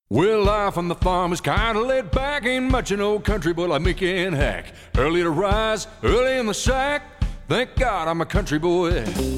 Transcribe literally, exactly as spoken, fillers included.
Well, life on the farm is kinda laid back. Ain't much an old country boy like me can hack. Early to rise, early in the sack. Thank God I'm a country boy.